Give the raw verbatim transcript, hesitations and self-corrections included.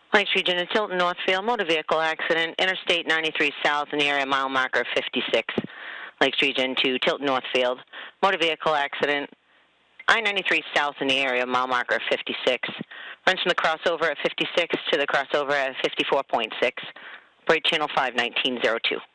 Lakes Region in Tilton, Northfield, motor vehicle accident, Interstate ninety-three South in the area, mile marker fifty-six. Lakes Region to Tilton, Northfield, motor vehicle accident, I ninety-three South in the area, mile marker fifty-six. Runs from the crossover at fifty-six to the crossover at fifty-four point six. Operate channel five nineteen oh two.